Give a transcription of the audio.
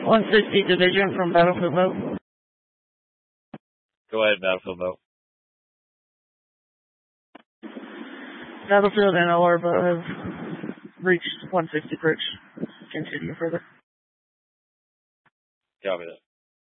160 Division from Battlefield Mode. Go ahead, Battlefield Mode. Battlefield and LR have reached 160 bridge. Continue further. Copy that.